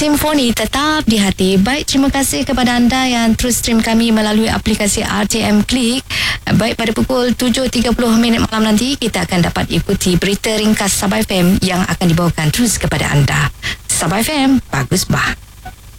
Simfoni tetap di hati. Baik, terima kasih kepada anda yang terus stream kami melalui aplikasi RTM Klik. Baik, pada pukul 7.30 malam nanti kita akan dapat ikuti berita ringkas Sabah FM yang akan dibawakan terus kepada anda. Sabah FM, bagus bah.